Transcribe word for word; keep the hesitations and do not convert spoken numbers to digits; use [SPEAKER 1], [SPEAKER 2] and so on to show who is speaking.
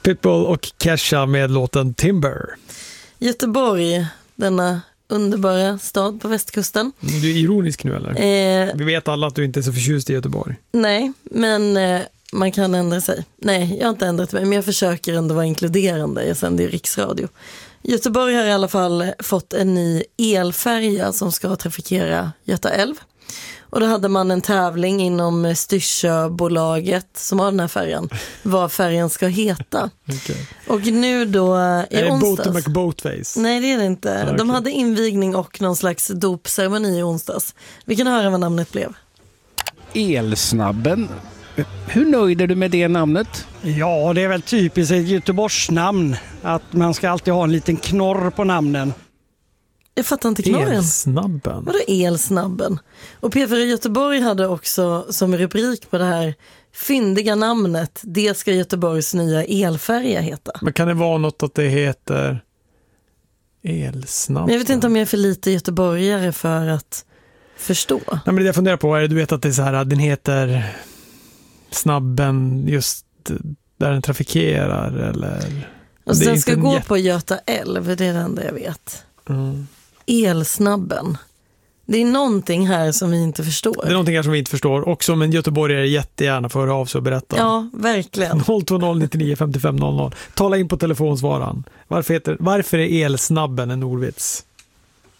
[SPEAKER 1] Pitbull och Kesha med låten Timber.
[SPEAKER 2] Göteborg, denna underbara stad på västkusten.
[SPEAKER 1] Du är ironisk nu eller?
[SPEAKER 2] Eh,
[SPEAKER 1] Vi vet alla att du inte är så förtjust i Göteborg.
[SPEAKER 2] nej, men eh, man kan ändra sig. Nej, jag har inte ändrat mig, men jag försöker ändå vara inkluderande. Jag sänder i riksradio. Göteborg har i alla fall fått en ny elfärja som ska trafikera Göta älv. Och då hade man en tävling inom Styrsöbolaget som har den här färjan. Vad färjan ska heta.
[SPEAKER 1] Okay.
[SPEAKER 2] Och nu då i
[SPEAKER 1] är det
[SPEAKER 2] onsdags...
[SPEAKER 1] Boat McBoatface?
[SPEAKER 2] Nej, det är det inte.
[SPEAKER 1] Ah, okay.
[SPEAKER 2] De hade invigning och någon slags dopceremoni i onsdags. Vi kan höra vad namnet blev.
[SPEAKER 3] Elsnabben. Hur nöjd är du med det namnet?
[SPEAKER 4] Ja, det är väl typiskt ett Göteborgsnamn. Att man ska alltid ha en liten knorr på namnen.
[SPEAKER 2] Jag fattar inte knorren.
[SPEAKER 1] Elsnabben.
[SPEAKER 2] Vadå Elsnabben? Och P fyra Göteborg hade också som rubrik på det här fyndiga namnet, det ska Göteborgs nya elfärja heta.
[SPEAKER 1] Men kan det vara något att det heter Elsnabben?
[SPEAKER 2] Men jag vet inte om jag är för lite göteborgare för att förstå.
[SPEAKER 1] Nej, men det jag funderar på är, du vet att det är så här, den heter Snabben just där den trafikerar eller...
[SPEAKER 2] Och så den ska gå
[SPEAKER 1] jätt...
[SPEAKER 2] på Göta älv, det är det enda jag vet.
[SPEAKER 1] Mm.
[SPEAKER 2] Elsnabben. Det är någonting här som vi inte förstår.
[SPEAKER 1] Det är någonting här som vi inte förstår. Och som en göteborgare jättegärna får höra av sig och berätta.
[SPEAKER 2] Ja, verkligen.
[SPEAKER 1] noll två noll nio nio fem fem noll noll. Tala in på telefonsvaran. Varför, heter, varför är Elsnabben en ordvits?